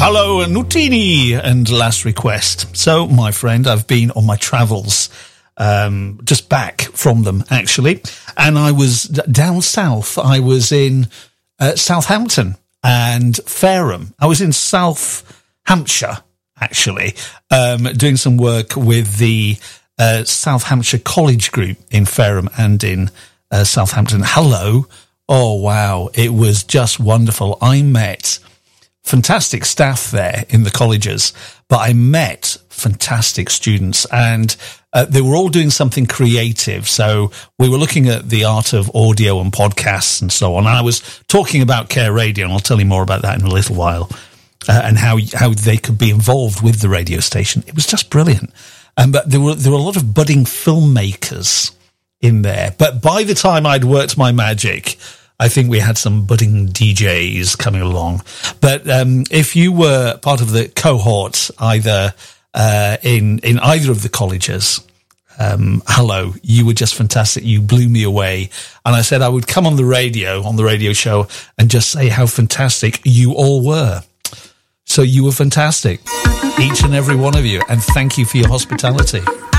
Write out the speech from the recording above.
Hello, Nutini and Last Request. So, my friend, I've been on my travels, just back from them, actually. And I was down south. I was in Southampton and Fareham. I was in South Hampshire, actually, doing some work with the South Hampshire College Group in Fareham and in Southampton. Hello. Oh, wow. It was just wonderful. I met fantastic staff there in the colleges, but I met fantastic students, and they were all doing something creative. So we were looking at the art of audio and podcasts and so on. And I was talking about Care Radio, and I'll tell you more about that in a little while, and how they could be involved with the radio station. It was just brilliant. But there were a lot of budding filmmakers in there. But by the time I'd worked my magic, I think we had some budding DJs coming along. But if you were part of the cohort, either in either of the colleges, hello, you were just fantastic. You blew me away. And I said I would come on the radio show, and just say how fantastic you all were. So you were fantastic, each and every one of you. And thank you for your hospitality.